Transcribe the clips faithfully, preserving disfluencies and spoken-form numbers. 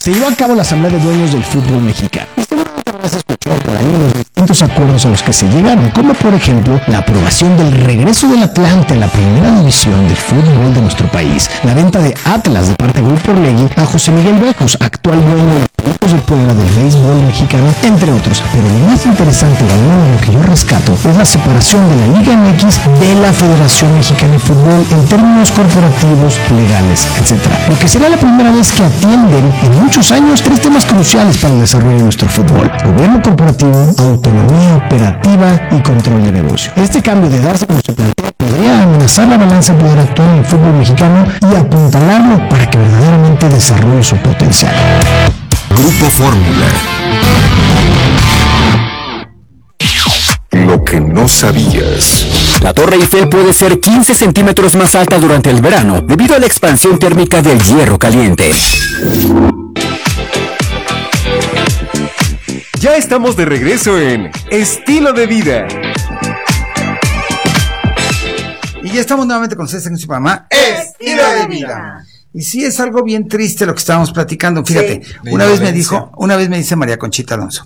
Se llevó a cabo la Asamblea de Dueños del Fútbol Mexicano. Se escuchó por ahí los distintos acuerdos a los que se llegaron, como por ejemplo la aprobación del regreso del Atlante en la primera división del fútbol de nuestro país, la venta de Atlas de parte de Grupo Orlegui a José Miguel Bajos, actual dueño de los Pericos de Puebla del béisbol mexicano, entre otros. Pero lo más interesante, de lo que yo rescato, es la separación de la Liga M X de la Federación Mexicana de Fútbol en términos corporativos, legales, etcétera. Lo que será la primera vez que atienden en muchos años tres temas cruciales para el desarrollo de nuestro fútbol: gobierno corporativo, autonomía operativa y control de negocio. Este cambio de darse como se plantea podría amenazar la balanza de poder actual en el fútbol mexicano y apuntalarlo para que verdaderamente desarrolle su potencial. Grupo Fórmula. Lo que no sabías. La Torre Eiffel puede ser quince centímetros más alta durante el verano debido a la expansión térmica del hierro caliente. Ya estamos de regreso en Estilo de Vida. Y ya estamos nuevamente con César en su programa Estilo de Vida. Y sí, es algo bien triste lo que estábamos platicando. Fíjate, sí, una vez me dijo, una vez me dice María Conchita Alonso,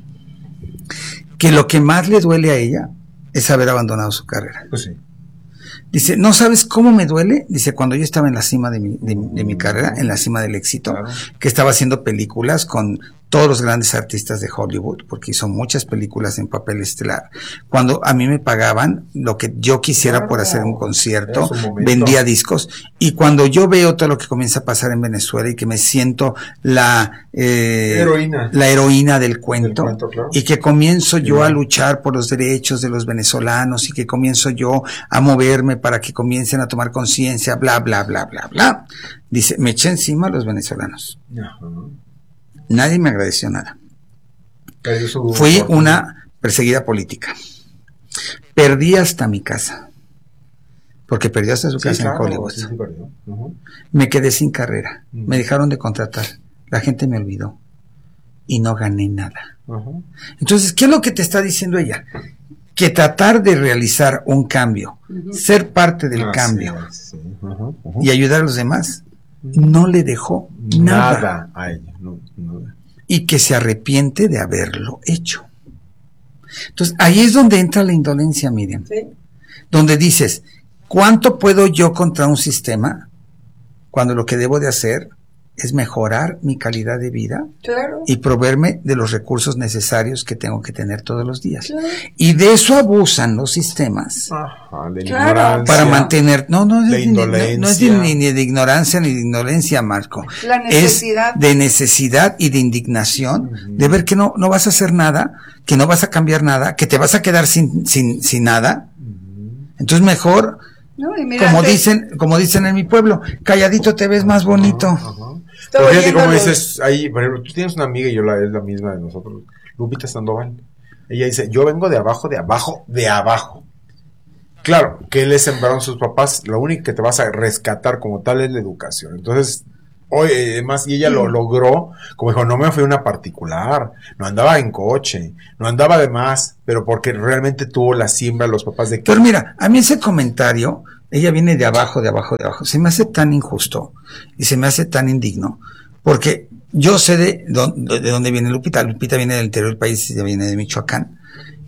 que lo que más le duele a ella es haber abandonado su carrera. Pues sí. Dice, ¿no sabes cómo me duele? Dice, cuando yo estaba en la cima de mi, de, de mi carrera, en la cima del éxito, claro, que estaba haciendo películas con todos los grandes artistas de Hollywood, porque hizo muchas películas en papel estelar. Cuando a mí me pagaban lo que yo quisiera, claro, por hacer un concierto, un vendía discos, y cuando yo veo todo lo que comienza a pasar en Venezuela y que me siento la eh, heroína. la heroína del cuento, del cuento, claro, y que comienzo yo a luchar por los derechos de los venezolanos, y que comienzo yo a moverme para que comiencen a tomar conciencia, bla, bla, bla, bla, bla. Dice, me eché encima a los venezolanos. Uh-huh. Nadie me agradeció nada. Fui una perseguida política. Perdí hasta mi casa. Porque perdió hasta su sí, casa claro, en Hollywood. Sí, sí, uh-huh. Me quedé sin carrera. Uh-huh. Me dejaron de contratar. La gente me olvidó. Y no gané nada. Uh-huh. Entonces, ¿qué es lo que te está diciendo ella? Que tratar de realizar un cambio, uh-huh, ser parte del ah, cambio, sí, sí. Uh-huh, uh-huh, y ayudar a los demás, no le dejó nada, nada a ella, no, no. Y que se arrepiente de haberlo hecho. Entonces, ahí es donde entra la indolencia, Miriam, ¿sí? Donde dices, ¿cuánto puedo yo contra un sistema cuando lo que debo de hacer es mejorar mi calidad de vida, claro, y proveerme de los recursos necesarios que tengo que tener todos los días? Claro. Y de eso abusan los sistemas. Ajá, de claro, ignorancia, para mantener, no, no, de es, no, no es de, ni, ni de ignorancia ni de indolencia, Marco. La necesidad. Es de necesidad y de indignación, uh-huh, de ver que no, no vas a hacer nada, que no vas a cambiar nada, que te vas a quedar sin, sin, sin nada. Uh-huh. Entonces mejor, no, como te... dicen, como dicen en mi pueblo, calladito te ves más bonito. Uh-huh, uh-huh. Pero fíjate cómo dices, ahí, por ejemplo, tú tienes una amiga y yo la, es la misma de nosotros, Lupita Sandoval. Ella dice, yo vengo de abajo, de abajo, de abajo. Claro, que le sembraron sus papás, lo único que te vas a rescatar como tal es la educación. Entonces, hoy, además, y ella lo logró, como dijo, no me fui a una particular, no andaba en coche, no andaba de más, pero porque realmente tuvo la siembra los papás de que... Pero mira, a mí ese comentario, ella viene de abajo, de abajo, de abajo, se me hace tan injusto y se me hace tan indigno, porque yo sé de dónde, de dónde viene Lupita. Lupita viene del interior del país, ella viene de Michoacán,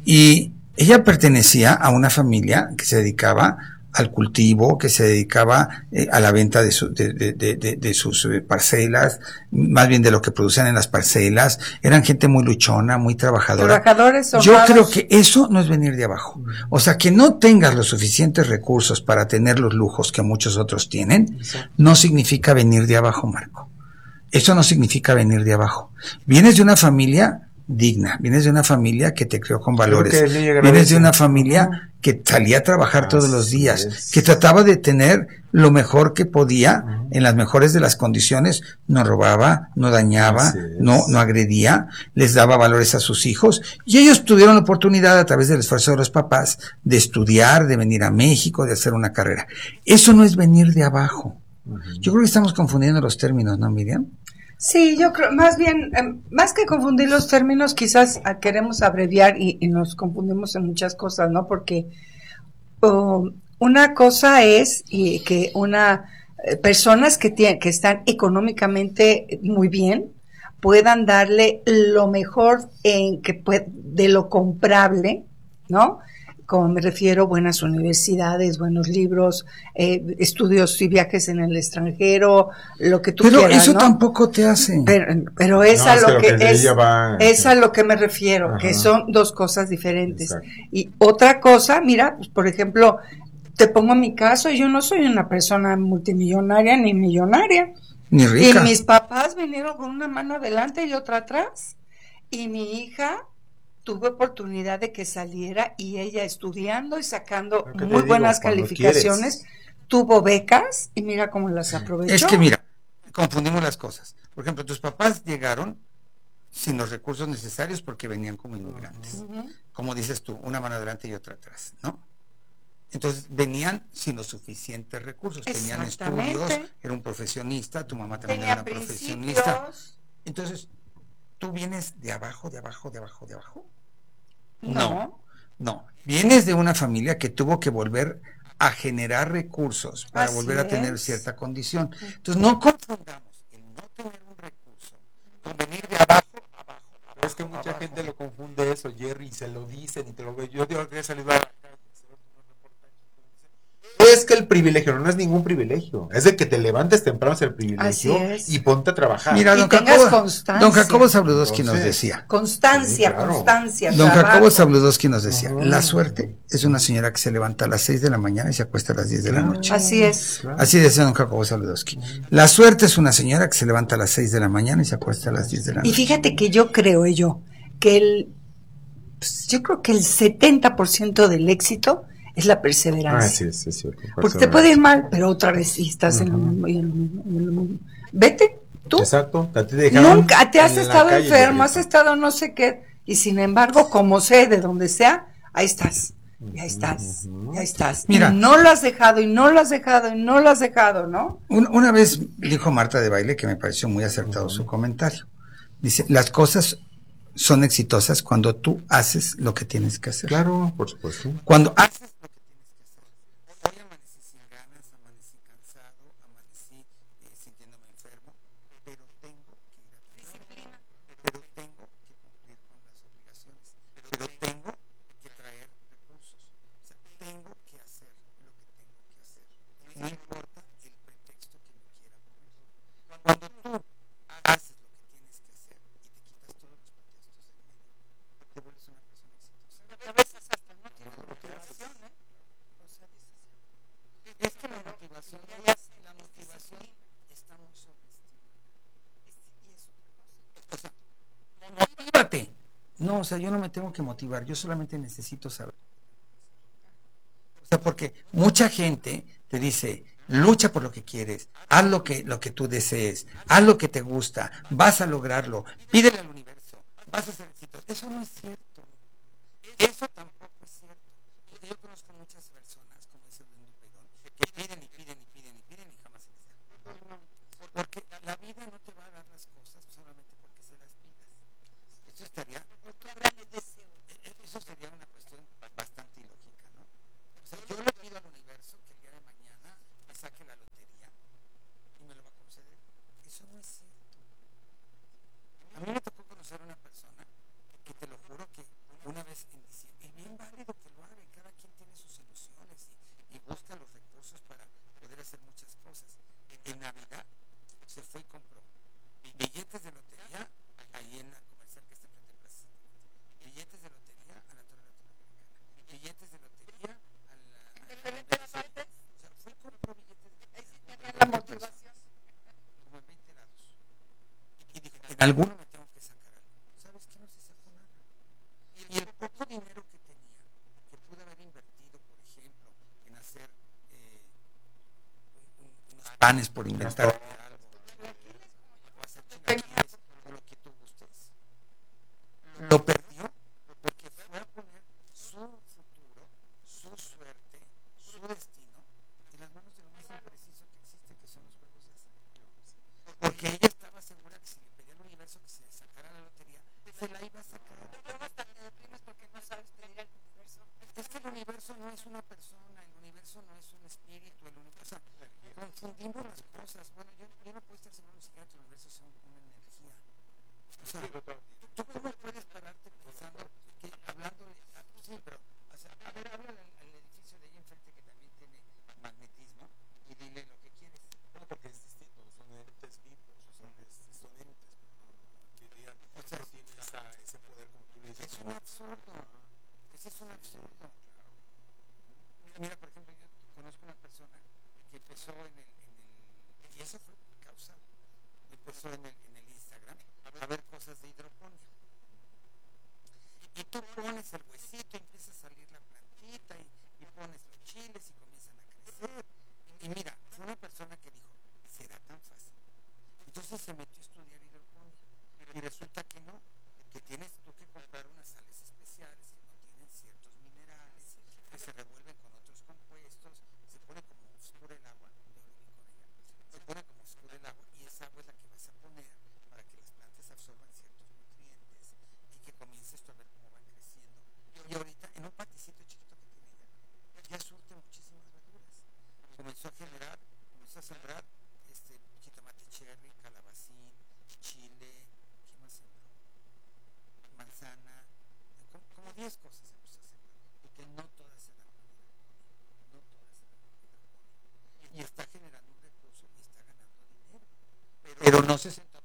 y ella pertenecía a una familia que se dedicaba al cultivo, que se dedicaba eh, a la venta de, su, de, de, de, de, de sus eh, parcelas, más bien de lo que producían en las parcelas. Eran gente muy luchona, muy trabajadora. Trabajadores Yo creo que eso no es venir de abajo. O sea, que no tengas los suficientes recursos para tener los lujos que muchos otros tienen, no significa venir de abajo, Marco. Eso no significa venir de abajo. Vienes de una familia digna, vienes de una familia que te crió con valores, vienes de una familia que salía a trabajar Así todos los días, es. que trataba de tener lo mejor que podía, uh-huh, en las mejores de las condiciones, no robaba, no dañaba, no, no agredía, les daba valores a sus hijos, y ellos tuvieron la oportunidad a través del esfuerzo de los papás de estudiar, de venir a México, de hacer una carrera. Eso no es venir de abajo. Uh-huh. Yo creo que estamos confundiendo los términos, ¿no, Miriam? Sí, yo creo, más bien, eh, más que confundir los términos, quizás uh, queremos abreviar y, y nos confundimos en muchas cosas, ¿no? Porque uh, una cosa es y que una eh, personas que tienen, que están económicamente muy bien, puedan darle lo mejor en que puede, de lo comprable, ¿no? Como me refiero, buenas universidades, buenos libros, eh, estudios y viajes en el extranjero, lo que tú pero quieras, eso ¿no? tampoco te hace. Pero, pero es No, a es lo que lo que, que es, ella va- es a lo que me refiero, Ajá. que son dos cosas diferentes. Exacto. Y otra cosa, mira, pues, por ejemplo, te pongo mi caso, yo no soy una persona multimillonaria ni millonaria. Ni Y rica. mis papás vinieron con una mano adelante y otra atrás. Y mi hija tuve oportunidad de que saliera y ella estudiando y sacando Lo que te muy digo, buenas cuando calificaciones, tuvo becas y mira cómo las aprovechó. Es que mira, confundimos las cosas. Por ejemplo, tus papás llegaron sin los recursos necesarios porque venían como inmigrantes. Ujú. Como dices tú, una mano adelante y otra atrás, ¿no? Entonces venían sin los suficientes recursos, tenían Exactamente. estudios, era un profesionista, tu mamá también Tenía era una profesionista. principios. Entonces, ¿tú vienes de abajo, de abajo, de abajo, de abajo? No. No, vienes de una familia que tuvo que volver a generar recursos para Así volver a tener es. cierta condición. Entonces, no confundamos el no tener un recurso con venir de abajo, abajo, abajo. Es que mucha abajo. gente lo confunde eso, Jerry, y se lo dicen y te lo veo. Yo digo que he salido a la calle, es que el privilegio no es ningún privilegio, es de que te levantes temprano es el privilegio Así es. y ponte a trabajar. Mira, Y don tengas Jacobo, constancia. don Jacobo Zabludowski nos Entonces, decía, Constancia, Sí, claro. constancia. don trabajo. Jacobo Zabludowski nos decía, Ajá. la suerte es una señora que se levanta a las seis de la mañana y se acuesta a las diez de la noche. Así es. Claro. Así decía don Jacobo Zabludowski. La suerte es una señora que se levanta a las seis de la mañana y se acuesta a las diez de la Y noche. fíjate que yo creo yo que el pues, yo creo que el setenta por ciento del éxito es la Ah, perseverancia. sí, sí, sí. Porque te puede ir mal, pero otra vez sí estás en lo mismo y en lo mismo, y en lo mismo. Vete, tú. Exacto. A ti te dejaron Nunca te has en la estado calle, enfermo, has Jerry. estado no sé qué, y sin embargo, como sé, de donde sea, ahí estás, y ahí estás, y ahí estás. Mira. Y no lo has dejado, y no lo has dejado, y no lo has dejado, ¿no? Un- Una vez dijo Marta de Baile que me pareció muy acertado su comentario. Dice, las cosas son exitosas cuando tú haces lo que tienes que hacer. Claro, por supuesto. Cuando haces lo que tienes que hacer. Hoy amanecí sin ganas, amanecí cansado, amanecí eh, sintiéndome enfermo, pero tengo que ir a disciplina, pero tengo que cumplir con las obligaciones, pero tengo que traer recursos, o sea, tengo que hacer lo que tengo que hacer. No importa el pretexto que me quiera poner. Cuando tú haces lo que tienes que hacer y te quitas todos los pretextos del medio, te vuelves una persona exitosa. A veces hasta no tienes motivación, ¿eh? O sea, dices, es que la motivación, la motivación está muy sobreestimada. Y es otra cosa. O sea, motívate. No, o sea, yo no me tengo que motivar, yo solamente necesito saber. O sea, porque mucha gente te dice, lucha por lo que quieres, haz lo que, lo que tú desees, haz lo que te gusta, vas a lograrlo, pídele al universo, vas a ser exitoso. Eso no es cierto. Eso tampoco es cierto. Porque yo conozco muchas personas, como dice Wendy Perón, que piden y piden y piden y piden y jamás se les da. Porque la vida no te va a dar las cosas solamente porque se las pidas. Eso estaría, eso sería una cuestión bastante ilógica, ¿no? O sea, yo le pido al universo que el día de mañana me saque la lotería y me lo va a conceder. Eso no es cierto. A mí me tocó conocer a una persona que te lo juro que una vez en diciembre, y bien válido que lo haga, y cada quien tiene sus ilusiones y, y busca los recursos para poder hacer muchas cosas. En Navidad se fue y compró billetes de lotería ahí en la comercial que está frente a Plaza Santa Marta, billetes de lotería a la Torre Latinoamericana, billetes de lotería a la... A la, a la o sea, fue y compró billetes de lotería. La motivación. Como en veinte lados. Y dijo, en alguno me tengo que sacar algo. ¿Sabes qué? No se sacó nada. Y el poco dinero que tenía, que pudo haber invertido, por ejemplo, en hacer eh, un, unos panes por inventar algo, o hacer chilaquiles, o lo que tú gustes, lo perdió porque fue a poner su futuro, su suerte, su destino en las manos de lo más impreciso que existe, que son los juegos de azar. Porque ella estaba segura que si le pedía al universo que se sacara la lotería, se la iba a sacar. Es que el universo no es una persona, el universo no es un espíritu, el universo, o sea, confundimos las cosas. Bueno, yo, yo no puedo estar seguro ni siquiera que el universo sea una energía. sea, ¿tú cómo puedes pararte pensando que hablándole, ah, sí, pero, o sea, a ver, háblale al, al edificio de ahí enfrente que también tiene magnetismo y dile lo que quieres? No, porque es distinto, son entes vivos, o son, este, son entes, que digan, o sea, tiene esa, ese poder como tú le dices. Es un absurdo, ese es un absurdo. Mira, por ejemplo, yo conozco una persona que empezó en el, en el y eso fue causal, empezó en el, en el Instagram a ver cosas de hidroponía. Y tú pones el huesito, empieza a salir la plantita y, y pones los chiles y comienzan a crecer. Y mira, fue una persona que dijo, ¿será tan fácil? Entonces se metió a estudiar hidroponía. Y resulta que no, que tienes tú que comprar unas sales especiales que contienen ciertos minerales, que se revuelven con otros compuestos, se pone como oscura el agua, yo lo vi con ella, se pone como oscura el agua y esa agua es la que vas a poner para que las plantas absorban ciertos nutrientes y que comience esto a ver cómo van creciendo. Y ahorita en un paticito chiquito que tiene ella, ya surte muchísimas verduras. Comenzó a generar, comenzó a sembrar este jitomate cherry, calabacín, chile, ¿qué más sembró? Manzana, como, como diez cosas empezó a sembrar, porque no todas se dan con hidroponía, no todas se dan con hidroponía. Y está generando un recurso y está ganando dinero, pero, pero no se sentó